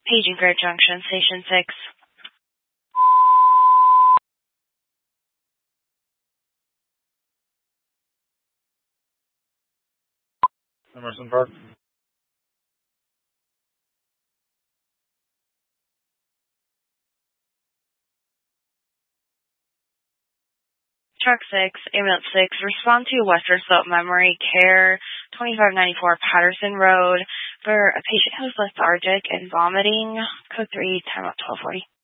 Paging Fair Junction, Station 6. Emerson Park. Truck 6, Ambulance 6, respond to Western Slope Memory Care, 2594 Patterson Road, for a patient who's lethargic and vomiting. Code 3, timeout 1240.